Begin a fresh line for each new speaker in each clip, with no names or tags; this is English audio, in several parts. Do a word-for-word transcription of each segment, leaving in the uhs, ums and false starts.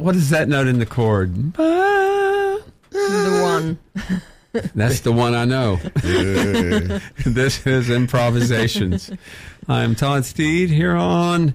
what is that note in the chord?
The one.
That's the one I know. This is Improvisations. I'm Todd Steed here on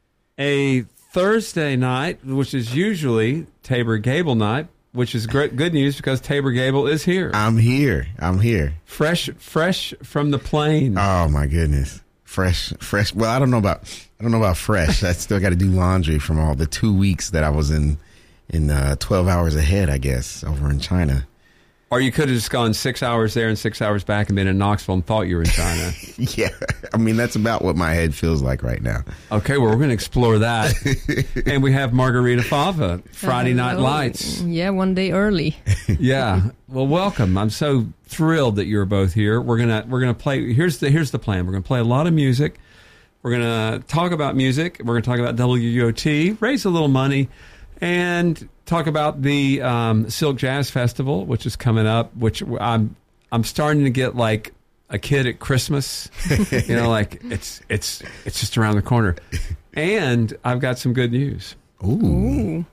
a Thursday night, which is usually Tabor Gable night, which is great, good news because Tabor Gable is here.
I'm here. I'm here.
Fresh, fresh from the plane.
Oh my goodness. Fresh, fresh. Well, I don't know about, I don't know about fresh. I still got to do laundry from all the two weeks that I was in, in uh, twelve hours ahead, I guess, over in China.
Or you could have just gone six hours there and six hours back and been in Knoxville and thought you were in China.
Yeah. I mean, that's about what my head feels like right now.
Okay, well, we're going to explore that. And we have Margarita Fava, Friday
Hello.
Night Lights.
Yeah, one day early.
Yeah. Well, welcome. I'm so thrilled that you're both here. We're going to we're going to play here's the here's the plan. We're going to play a lot of music. We're going to talk about music. We're going to talk about W U O T, raise a little money, and talk about the um, Silk Jazz Festival, which is coming up, which I'm I'm starting to get like a kid at Christmas. You know, like it's it's it's just around the corner. And I've got some good news.
Ooh.
Ooh.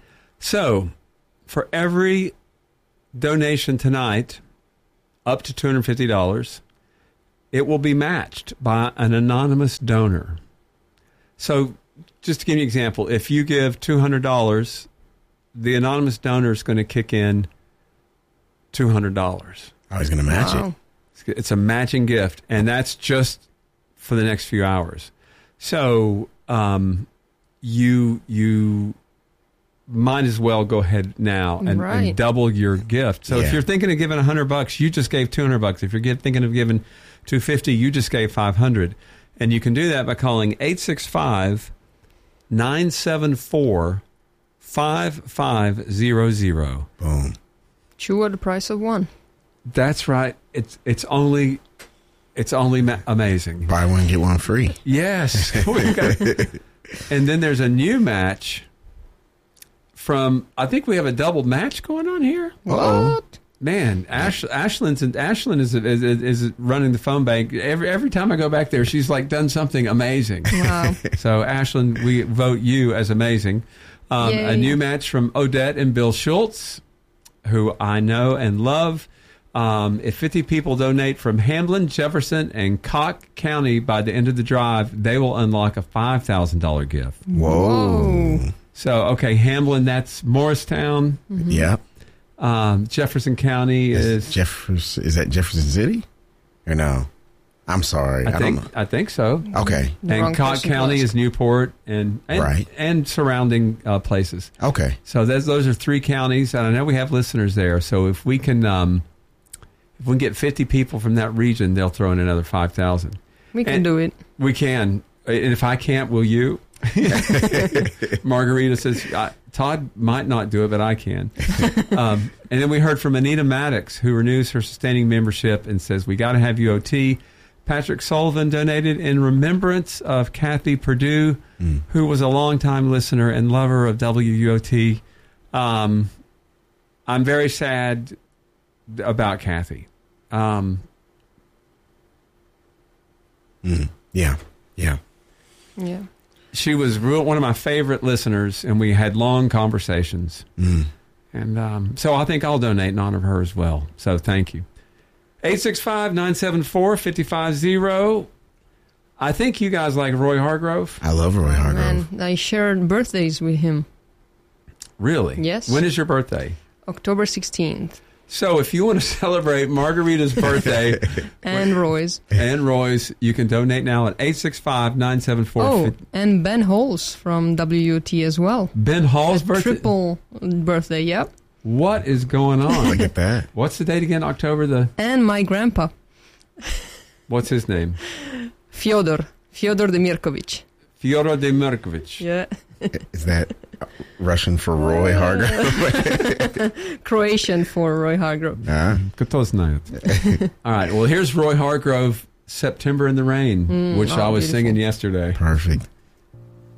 So, for every donation tonight, up to two hundred fifty dollars, it will be matched by an anonymous donor. So, just to give you an example, if you give two hundred dollars, the anonymous donor is going to kick in two hundred dollars.
I was going to match
Wow.
it.
It's a matching gift, and that's just for the next few hours. So um, you you might as well go ahead now and,
Right.
and double your gift. So
Yeah.
if you're thinking of giving one hundred bucks, you just gave two hundred bucks. If you're give, thinking of giving two hundred fifty, you just gave five hundred. And you can do that by calling eight six five, nine seven four, five five zero zero.
Boom.
Two at the price of one.
That's right. It's it's only it's only ma- amazing.
Buy one, get one free.
Yes. We've got- and then there's a new match from. I think we have a double match going on here.
Uh-oh.
What?
Man, Ash, Ashland's and Ashlyn is, is is running the phone bank. Every every time I go back there, she's like done something amazing.
Wow.
So Ashlyn, we vote you as amazing. Um, a
Yay.
new match from Odette and Bill Schultz, who I know and love. Um, if fifty people donate from Hamlin, Jefferson, and Cocke County by the end of the drive, they will unlock a five thousand dollars gift.
Whoa.
Whoa.
So, okay, Hamlin, that's Morristown.
Yep.
Um, Jefferson County
Is,
is...
Jefferson, is that Jefferson City? Or no? I'm sorry.
I,
I,
think
don't know.
I think so.
Okay.
The wrong
And Cocke
person
County
to ask.
is Newport and and,
Right.
and
surrounding uh, places.
Okay.
So those those are three counties, and I know we have listeners there. So if we can um, if we can get fifty people from that region, they'll throw in another five thousand.
We can
And-
do it.
We can. And if I can't, will you? Margarita says, I, Todd might not do it, but I can. Um, and then we heard from Anita Maddox, who renews her sustaining membership and says, we got to have U O T. Patrick Sullivan donated in remembrance of Kathy Perdue,
Mm.
who was a longtime listener and lover of W U O T. Um, I'm very sad about Kathy. Um,
Mm. Yeah. Yeah.
Yeah.
She was real, one of my favorite listeners, and we had long conversations.
Mm.
And um, so I think I'll donate in honor of her as well. So thank you. eight six five, nine seven four, five five zero. I think you guys like Roy Hargrove.
I love Roy Hargrove.
And I shared birthdays with him.
Really?
Yes.
When is your birthday?
October sixteenth.
So if you want to celebrate Margarita's birthday
And Roy's.
and Roy's, you can donate now at eight six five, nine seven four.
Oh, and Ben Holes from W U T as well.
Ben Hall's
A
birthday?
triple birthday, yep.
What is going on?
Look at that.
What's the date again? October the...
And my grandpa,
What's his name?
Fyodor. Fyodor Demirkovich.
Fyodor Demirkovich.
Yeah.
Is that Russian for Roy Hargrove?
Croatian for Roy Hargrove.
Nah.
Kto znает? All right. Well, here's Roy Hargrove, September in the Rain,
Mm,
which
oh,
I was
beautiful.
singing yesterday.
Perfect.